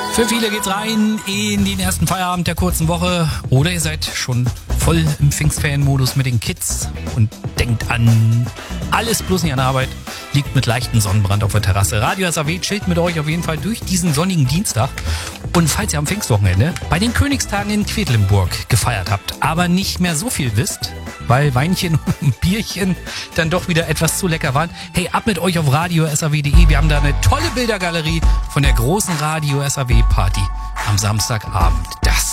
Für viele geht's rein in den ersten Feierabend der kurzen Woche. Oder ihr seid schon voll im Pfingstferien-Modus mit den Kids und denkt an alles bloß nicht an der Arbeit. Liegt mit leichtem Sonnenbrand auf der Terrasse. Radio SAW chillt mit euch auf jeden Fall durch diesen sonnigen Dienstag. Und falls ihr am Pfingstwochenende bei den Königstagen in Quedlinburg gefeiert habt, aber nicht mehr so viel wisst, weil Weinchen und Bierchen dann doch wieder etwas zu lecker waren. Hey, ab mit euch auf radio-saw.de. Wir haben da eine tolle Bildergalerie von der großen Radio SAW Party am Samstagabend. Das